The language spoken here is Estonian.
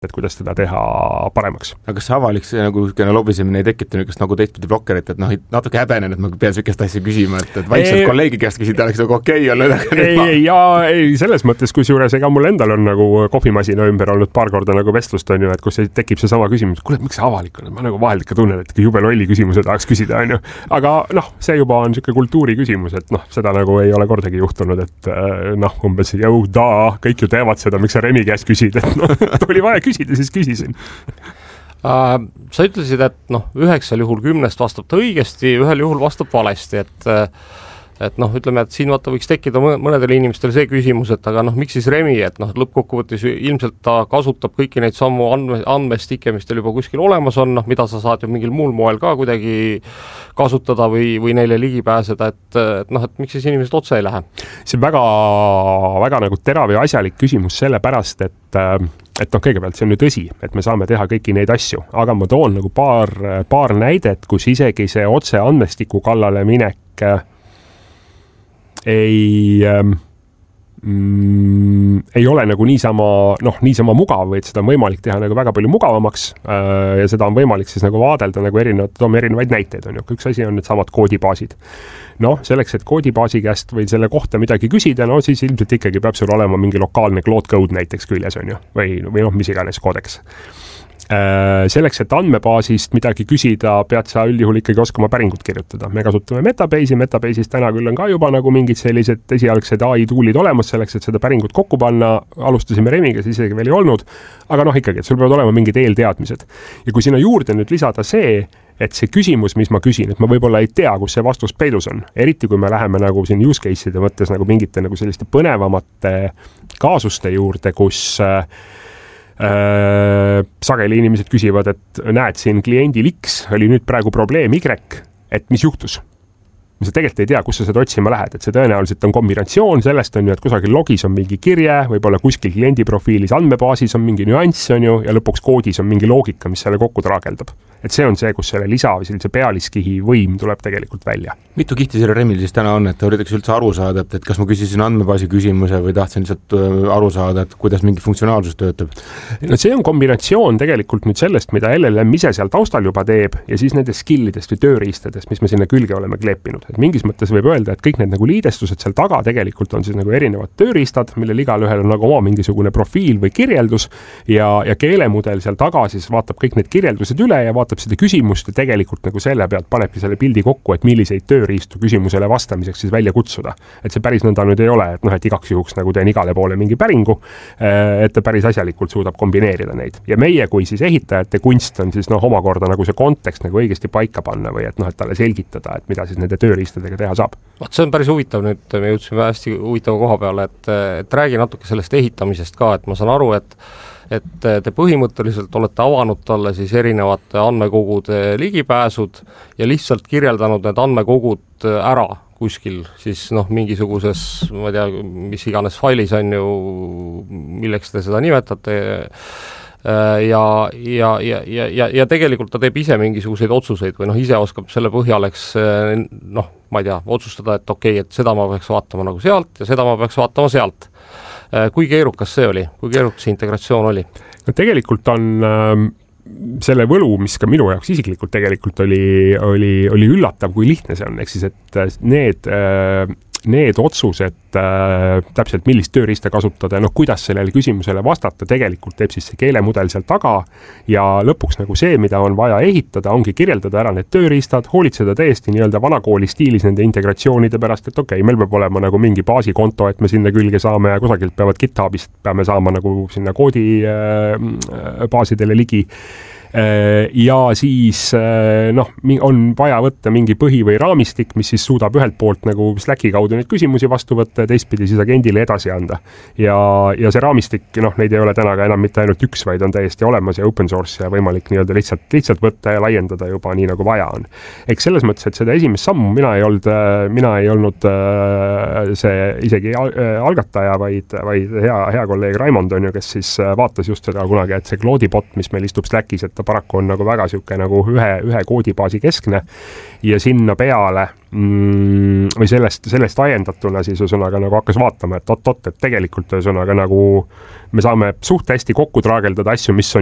et kuidas teda teha paremaks. Aga kas avalik see nagu lobisemine ei tekita niisugust nagu teistpidi blokkerit, et natuke häbenen, et ma pean niisugust asja küsima, et vaikselt kolleegi käest küsida oleks nagu okei olla. Ei, selles mõttes, kusjuures ega mul endal on nagu kohvimasina ümber olnud paar korda nagu vestlust, on ju, et kus tekib see sama küsimus, kuule, miks see avalik on? Ma nagu vahel ikka tunnen, et jube lolli küsimuse tahaks küsida, on ju. Aga see juba on niisugune kultuuri küsimus, et seda nagu ei ole kordagi juhtunud, et umbes kõik ju teavad seda, miks sa Remi käest küsid, et oli vaja küsida, siis küsisin. Sa ütlesid, et 9 juhul 10 vastab ta õigesti, 1 juhul vastab valesti, et ütleme, et siin vaata võiks tekkida mõnedele inimestele see küsimus, et aga miks siis Remi, et lõppkokkuvõttes ilmselt ta kasutab kõiki neid sammu andmestikke, mis teil juba kuskil olemas on, mida sa saad ju mingil muul moel ka kuidagi kasutada või neile ligi pääseda, et miks siis inimesed otse ei lähe? See on väga, väga nagu terav ja asjalik küsimus sellepärast, et kõigepealt see on ju tõsi, et me saame teha kõiki neid asju, aga ma toon nagu paar näidet, kus isegi see otse andmestiku kallale minek ei ole nagu niisama mugav, et seda on võimalik teha nagu väga palju mugavamaks ja seda on võimalik siis nagu vaadelda nagu erinevaid näiteid on ju. Üks asi on need samad koodibaasid. Selleks, et koodibaasi käest või selle kohta midagi küsida, siis ilmselt ikkagi peab sul olema mingi lokaalne Claude Code näiteks küljes on ju, või mis iganes koodeks. Selleks, et andmebaasist midagi küsida, pead sa üldjuhul ikkagi oskama päringut kirjutada. Me kasutame Metabase'is täna küll on ka juba nagu mingid sellised esialgsed AI toolid olemas selleks, et seda päringut kokku panna. Alustasime Remiga, siis isegi veel ei olnud, aga ikkagi, et sul peavad olema mingid eelteadmised. Ja kui sinna juurde nüüd lisada see, et see küsimus, mis ma küsin, et ma võib-olla ei tea, kus see vastus peidus on. Eriti kui me läheme nagu siin use case'ide mõttes nagu mingite nagu selliste põnevamate kaasuste juurde, kus sageli inimesed küsivad, et näed siin kliendil X oli nüüd praegu probleem Y, et mis juhtus? Sa tegelikult ei tea, kus sa seda otsima lähed, et see tõenäoliselt on kombinatsioon sellest on ju, et kusagil logis on mingi kirje, võib-olla kuskil kliendi profiilis andmebaasis on mingi nüanss on ju, ja lõpuks koodis on mingi loogika, mis selle kokku traageldab. Et see on see, kus selle lisa või sellise pealiskihi võim tuleb tegelikult välja. Mitu kihti selle Remil siis täna on, et ta üritaks üldse aru saada, et kas ma küsisin andmebaasi küsimuse või tahtsin lihtsalt aru saada, et kuidas mingi funktsionaalsus töötab? See on kombinatsioon tegelikult nüüd sellest, mida LLM ise seal taustal juba teeb ja siis nendest skillidest või tööriistadest, mis me sinna külge oleme kleepinud. Et mingis mõttes võib öelda, et kõik need nagu liidestused seal taga tegelikult on siis nagu erinevad tööriistad, millel igal ühel on nagu oma mingisugune profiil või kirjeldus ja keelemudel seal taga siis vaatab kõik need kirjeldused üle ja vaatab seda küsimust ja tegelikult nagu selle pealt panebki selle pildi kokku, et milliseid tööriistu küsimusele vastamiseks siis välja kutsuda. Et see päris nõnda nüüd ei ole, et igaks juhuks nagu teen igale poole mingi päringu, et ta päris asjalikult suudab kombineerida neid. Ja meie kui siis ehitajate kunst on siis omakorda nagu see kontekst nagu õigesti paika panna või et talle selgitada, et mida siis nende tööriistadega teha saab. See on päris huvitav nüüd, me jõudsime hästi huvitava koha peale, et räägi natuke sellest ehitamisest ka, et ma saan aru, et te põhimõtteliselt olete avanud talle siis erinevate andmekogude ligipääsud ja lihtsalt kirjeldanud need andmekogud ära kuskil siis mingisuguses, ma ei tea, mis iganes failis on ju, milleks te seda nimetate ja tegelikult ta teeb ise mingisuguseid otsuseid või ise oskab selle põhjaleks ma ei tea, otsustada, et okei, et seda ma peaks vaatama nagu sealt ja seda ma peaks vaatama sealt. Kui keerukas see oli? Kui keerukas see integratsioon oli? Tegelikult on selle võlu, mis ka minu jaoks isiklikult tegelikult oli üllatav, kui lihtne see on. Ehk siis, et need otsused, täpselt millist tööriista kasutada ja kuidas sellele küsimusele vastata, tegelikult teeb siis see keelemudel seal taga ja lõpuks nagu see, mida on vaja ehitada, ongi kirjeldada ära need tööriistad, hoolitseda täiesti nii-öelda vanakooli stiilis nende integratsioonide pärast, et okei, meil peab olema nagu mingi baasikonto, et me sinna külge saame ja kusagilt peavad GitHubist peame saama nagu sinna koodi baasidele ligi. Ja siis on vaja võtta mingi põhi või raamistik, mis siis suudab ühelt poolt nagu Slacki kaudu neid küsimusi vastu võtta ja teistpidi siis agendile edasi anda. Ja see raamistik, neid ei ole täna ka enam mitte ainult üks, vaid on täiesti olemas ja open source ja võimalik nii-öelda lihtsalt võtta ja laiendada juba nii nagu vaja on. Eks selles mõttes, et seda esimest sammu mina ei olnud see isegi algataja, vaid hea kolleeg Raimond on ju, kes siis vaatas just seda kunagi, et see Claudibot, mis meil istub Slackis, et ta paraku on nagu väga sihuke nagu ühe koodibaasi keskne ja sinna peale või sellest ajendatuna siis ühesõnaga nagu hakkas vaatama, et et tegelikult ühesõnaga nagu me saame suht hästi kokku traageldada asju, mis on